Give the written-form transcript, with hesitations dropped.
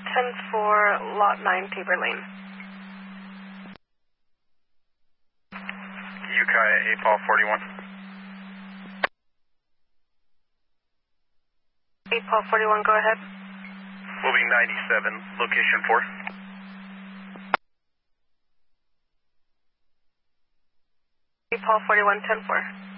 10-4, Lot 9, Tabor Lane. Ukiah 8 Paul 41. 8 Paul 41, go ahead. Moving 97, location 4. 8 Paul 41, 10-4.